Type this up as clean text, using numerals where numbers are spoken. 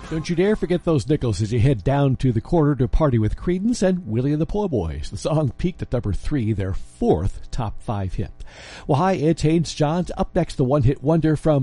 Don't you dare forget those nickels as you head down to the corner to party with Creedence and Willie and the Po' Boys. The song peaked at number 3, their 4th top 5 hit. Well, hi, it's Haynes Johns. Up next, the one-hit wonder from